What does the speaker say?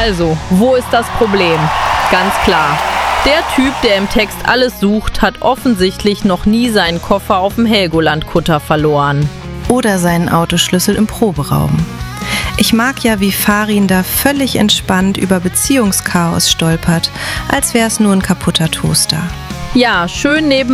Also, wo ist das Problem? Ganz klar. Der Typ, der im Text alles sucht, hat offensichtlich noch nie seinen Koffer auf dem Helgoland-Kutter verloren. Oder seinen Autoschlüssel im Proberaum. Ich mag ja, wie Farin da völlig entspannt über Beziehungschaos stolpert, als wär's nur ein kaputter Toaster. Ja, schön neben